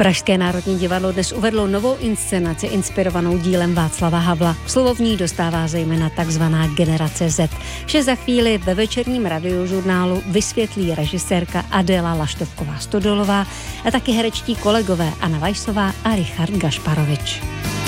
Pražské národní divadlo dnes uvedlo novou inscenaci inspirovanou dílem Václava Havla. Slovo v ní dostává zejména takzvaná generace Z. Vše za chvíli ve večerním radiožurnálu vysvětlí režisérka Adéla Laštovková Stodolová a taky herečtí kolegové Anna Weissová a Richard Gašparovič.